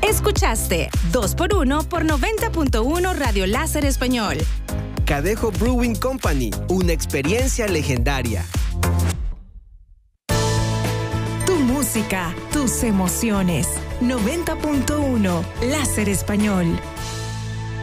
Escuchaste 2x1 por 90.1 Radio Láser Español. Cadejo Brewing Company, una experiencia legendaria. Tu música, tus emociones. 90.1 Láser Español.